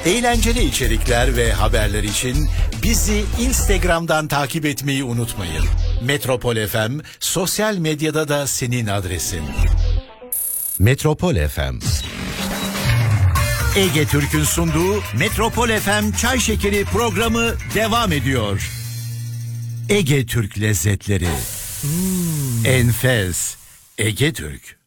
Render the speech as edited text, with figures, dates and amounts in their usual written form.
Eğlenceli içerikler ve haberler için bizi Instagram'dan takip etmeyi unutmayın. Metropol FM sosyal medyada da senin adresin. Metropol FM. Ege Türk'ün sunduğu Metropol FM Çay Şekeri programı devam ediyor. Ege Türk lezzetleri. Enfes. Ege Türk.